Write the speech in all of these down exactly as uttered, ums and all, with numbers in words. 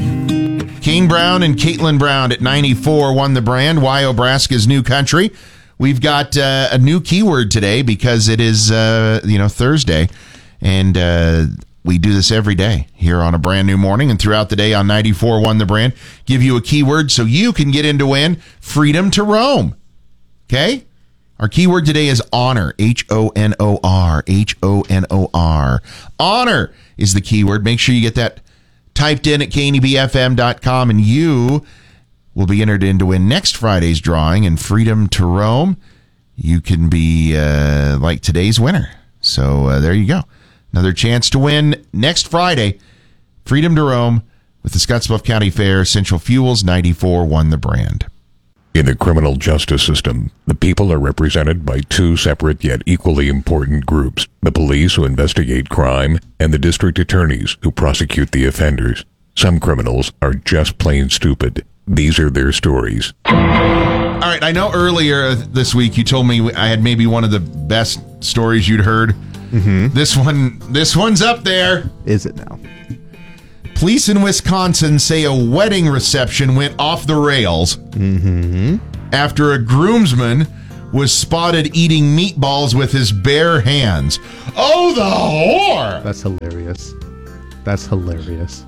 Kane Brown and Caitlin Brown at ninety-four won the brand. Wyobraska's New Country. We've got uh, a new keyword today because it is, uh, you know, Thursday. And uh, we do this every day here on a brand new morning and throughout the day on ninety-four won the brand. Give you a keyword so you can get in to win freedom to roam. Okay? Our keyword today is honor. H O N O R. H O N O R. Honor is the keyword. Make sure you get that typed in at K N E B F M dot com, and you will be entered in to win next Friday's drawing and freedom to roam. You can be uh, like today's winner. So uh, there you go. Another chance to win next Friday. Freedom to roam with the Scottsbluff County Fair. Essential Fuels, ninety-four won the brand. In the criminal justice system, the people are represented by two separate yet equally important groups: the police, who investigate crime, and the district attorneys, who prosecute the offenders. Some criminals are just plain stupid. These are their stories. All right, I know earlier this week you told me I had maybe one of the best stories you'd heard. Mm-hmm. This one, this one's up there. Is it now? Police in Wisconsin say a wedding reception went off the rails mm-hmm. after a groomsman was spotted eating meatballs with his bare hands. Oh, the whore! That's hilarious. That's hilarious.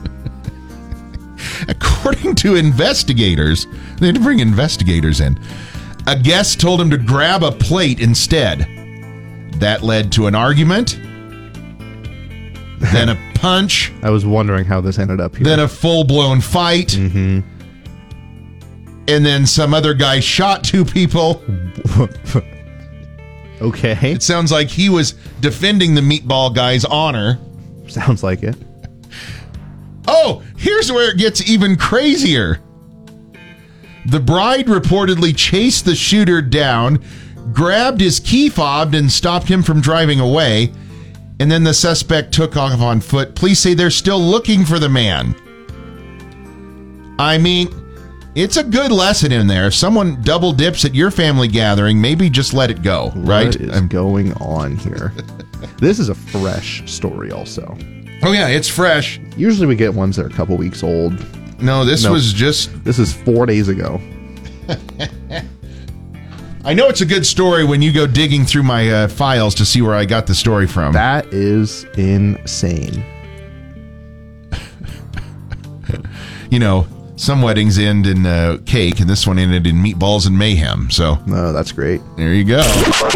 According to investigators, they had to bring investigators in. A guest told him to grab a plate instead. That led to an argument, then a punch. I was wondering how this ended up here. Then a full-blown fight. Mm-hmm. And then some other guy shot two people. Okay. It sounds like he was defending the meatball guy's honor. Sounds like it. Oh, here's where it gets even crazier. The bride reportedly chased the shooter down, grabbed his key fob and stopped him from driving away, and then the suspect took off on foot. Police say they're still looking for the man. I mean, it's a good lesson in there. If someone double dips at your family gathering, maybe just let it go, right? What is going on here? This is a fresh story also. Oh, yeah, it's fresh. Usually we get ones that are a couple weeks old. No, this No. was just... This is four days ago. I know it's a good story when you go digging through my uh, files to see where I got the story from. That is insane. You know, some weddings end in uh, cake, and this one ended in meatballs and mayhem. So, No, that's great. there you go.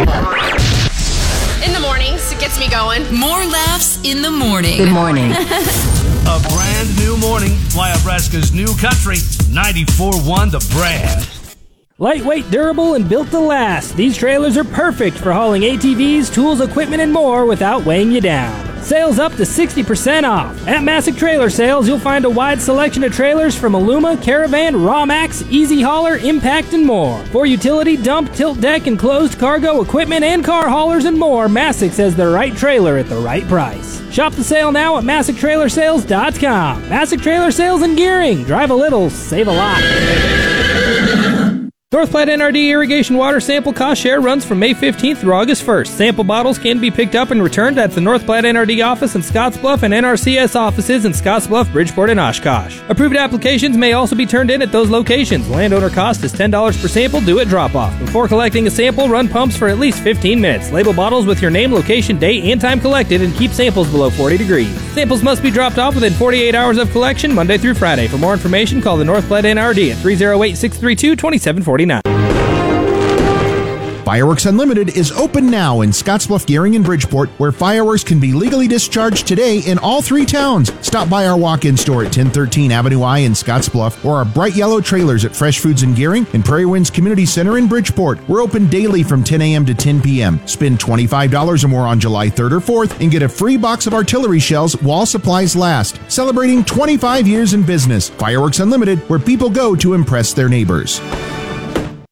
In the mornings, it gets me going. More laughs in the morning. Good morning. A brand new morning. Wyobraska's New Country. ninety-four one the brand. Lightweight, durable, and built to last, these trailers are perfect for hauling A T Vs, tools, equipment, and more without weighing you down. Sales up to sixty percent off. At Massic Trailer Sales, you'll find a wide selection of trailers from Aluma, Caravan, Rawmax, Easy Hauler, Impact, and more. For utility, dump, tilt deck, and closed cargo equipment and car haulers and more, Massic says the right trailer at the right price. Shop the sale now at Massic Trailer Sales dot com. Massic Trailer Sales and Gearing. Drive a little, save a lot. North Platte N R D irrigation water sample cost share runs from May fifteenth through August first. Sample bottles can be picked up and returned at the North Platte N R D office in Scottsbluff and N R C S offices in Scottsbluff, Bridgeport, and Oshkosh. Approved applications may also be turned in at those locations. Landowner cost is ten dollars per sample due at drop-off. Before collecting a sample, run pumps for at least fifteen minutes. Label bottles with your name, location, date, and time collected, and keep samples below forty degrees. Samples must be dropped off within forty-eight hours of collection, Monday through Friday. For more information, call the North Platte N R D at three oh eight, six three two, two seven four nine. Fireworks Unlimited is open now in Scottsbluff, Gearing, and Bridgeport, where fireworks can be legally discharged today in all three towns. Stop by our walk-in store at ten thirteen Avenue I in Scottsbluff, or our bright yellow trailers at Fresh Foods in Gearing and Prairie Winds Community Center in Bridgeport. We're open daily from ten a.m. to ten p.m. Spend twenty-five dollars or more on July third or fourth and get a free box of artillery shells while supplies last. Celebrating twenty-five years in business. Fireworks Unlimited, where people go to impress their neighbors.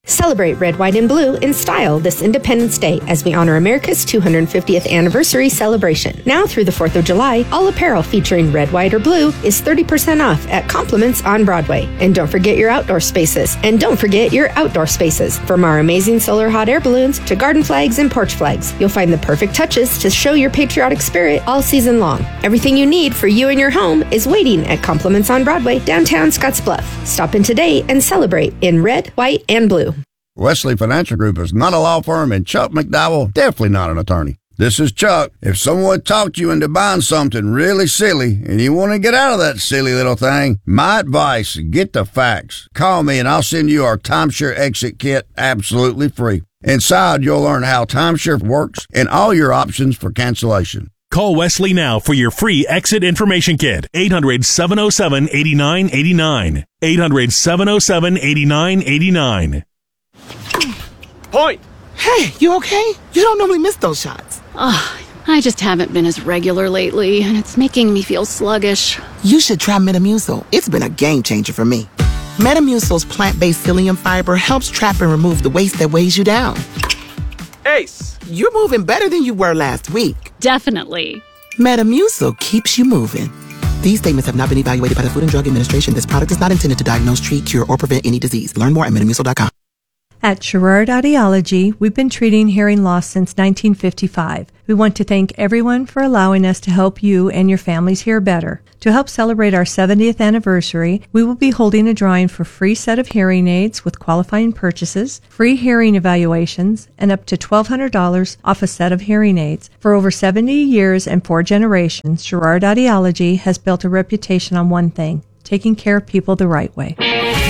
Celebrate red, white, and blue in style this Independence Day as we honor America's two hundred fiftieth anniversary celebration. Now through the fourth of July, all apparel featuring red, white, or blue is thirty percent off at Compliments on Broadway. And don't forget your outdoor spaces. And don't forget your outdoor spaces. From our amazing solar hot air balloons to garden flags and porch flags, you'll find the perfect touches to show your patriotic spirit all season long. Everything you need for you and your home is waiting at Compliments on Broadway, downtown Scottsbluff. Stop in today and celebrate in red, white, and blue. Wesley Financial Group is not a law firm, and Chuck McDowell definitely not an attorney. This is Chuck. If someone talked you into buying something really silly and you want to get out of that silly little thing, my advice, get the facts. Call me and I'll send you our timeshare exit kit absolutely free. Inside, you'll learn how timeshare works and all your options for cancellation. Call Wesley now for your free exit information kit. eight hundred, seven oh seven, eight nine eight nine. eight hundred, seven oh seven, eight nine eight nine. Point! Hey, you okay? You don't normally miss those shots. Oh, I just haven't been as regular lately, and it's making me feel sluggish. You should try Metamucil. It's been a game changer for me. Metamucil's plant-based psyllium fiber helps trap and remove the waste that weighs you down. Ace! You're moving better than you were last week. Definitely. Metamucil keeps you moving. These statements have not been evaluated by the Food and Drug Administration. This product is not intended to diagnose, treat, cure, or prevent any disease. Learn more at metamucil dot com. At Sherrard Audiology, we've been treating hearing loss since nineteen fifty-five. We want to thank everyone for allowing us to help you and your families hear better. To help celebrate our seventieth anniversary, we will be holding a drawing for a free set of hearing aids with qualifying purchases, free hearing evaluations, and up to twelve hundred dollars off a set of hearing aids. For over seventy years and four generations, Sherrard Audiology has built a reputation on one thing: taking care of people the right way.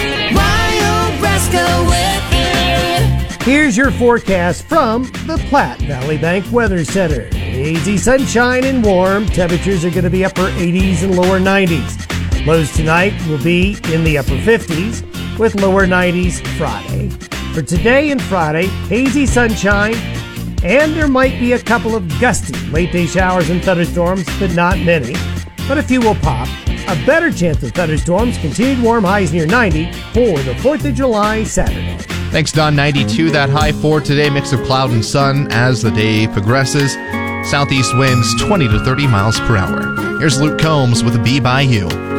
Here's your forecast from the Platte Valley Bank Weather Center. Hazy sunshine and warm. Temperatures are going to be upper eighties and lower nineties. Lows tonight will be in the upper fifties with lower nineties Friday. For today and Friday, hazy sunshine, and there might be a couple of gusty late-day showers and thunderstorms, but not many. But a few will pop. A better chance of thunderstorms, continued warm highs near ninety for the fourth of July Saturday. Thanks, Don. ninety-two, that high for today. Mix of cloud and sun as the day progresses. Southeast winds twenty to thirty miles per hour. Here's Luke Combs with a Be By You.